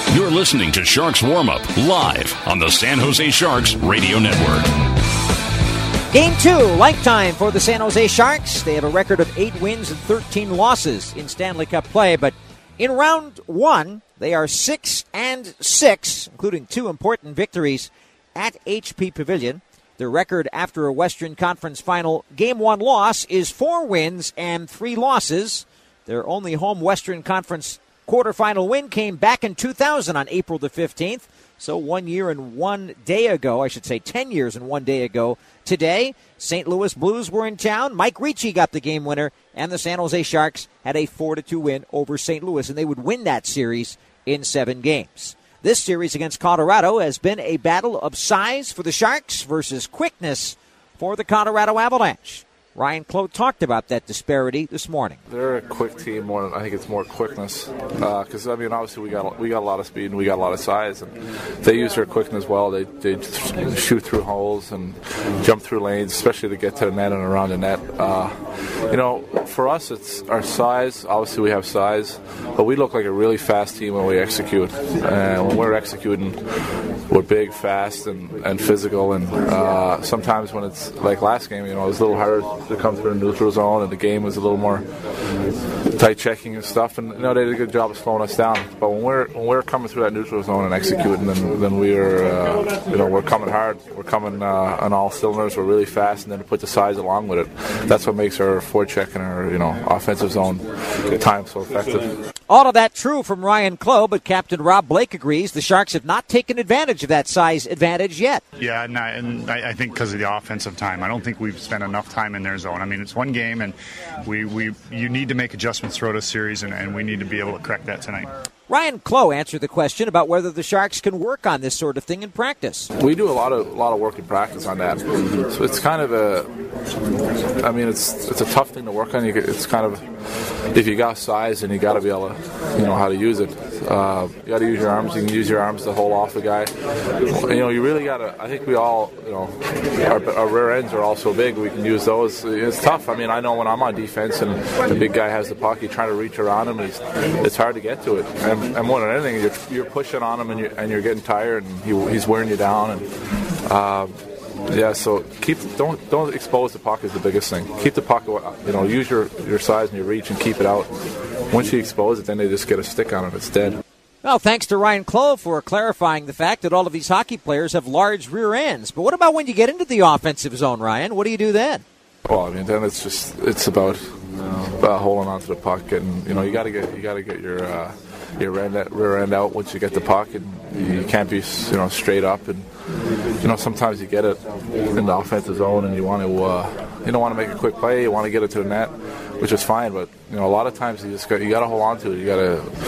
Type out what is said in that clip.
You're listening to Sharks Warm-Up live on the San Jose Sharks Radio Network. Game 2, lifetime for the San Jose Sharks. They have a record of 8 wins and 13 losses in Stanley Cup play, but in round 1, they are 6-6, including 2 important victories at HP Pavilion. Their record after a Western Conference Final Game 1 loss is 4 wins and 3 losses. Their only home Western Conference quarterfinal win came back in 2000 on April the 15th. So 1 year and 1 day ago, I should say 10 years and 1 day ago today, St. Louis Blues were in town. Mike Ricci got the game winner, and the San Jose Sharks had a 4-2 win over St. Louis, and they would win that series in 7 games. This series against Colorado has been a battle of size for the Sharks versus quickness for the Colorado Avalanche. Ryan Clough talked about that disparity this morning. They're a quick team more than I think it's more quickness. Because obviously we got a lot of speed and we got a lot of size, and they use their quickness well. They shoot through holes and jump through lanes, especially to get to the net and around the net. For us, it's our size. Obviously, we have size, but we look like a really fast team when we execute. And when we're executing, we're big, fast, and physical. And sometimes when it's like last game, it was a little harder to come through the neutral zone, and the game was a little more tight checking and stuff. And they did a good job of slowing us down. But when we're coming through that neutral zone and executing, then we're coming hard. We're coming on all cylinders. We're really fast, and then to put the size along with it, that's what makes our forecheck and our offensive zone time so effective. All of that true from Ryan Clough, but Captain Rob Blake agrees the Sharks have not taken advantage of that size advantage yet. Yeah, and I think because of the offensive time. I don't think we've spent enough time in their zone. I mean, it's one game, and you need to make adjustments throughout a series, and we need to be able to correct that tonight. Ryan Clough answered the question about whether the Sharks can work on this sort of thing in practice. We do a lot of work in practice on that. So it's kind of it's a tough thing to work on. It's kind of, if you got size, and you got to be able to, how to use it. You got to use your arms. You can use your arms to hold off the guy. You really got to. I think we all, our rear ends are all so big. We can use those. It's tough. I know when I'm on defense and the big guy has the puck, you're trying to reach around him. It's hard to get to it. And more than anything, you're pushing on him, and you're getting tired, and he's wearing you down. And so don't expose the puck is the biggest thing. Keep the puck, use your size and your reach and keep it out. Once you expose it, then they just get a stick on it. It's dead. Well, thanks to Ryan Clough for clarifying the fact that all of these hockey players have large rear ends. But what about when you get into the offensive zone, Ryan? What do you do then? Well, then it's about holding onto the puck, and you got to get your rear end out once you get the puck, and you can't be straight up, and sometimes you get it in the offensive zone and you want to make a quick play, you want to get it to the net, which is fine, but a lot of times you got to hold on to it. You got to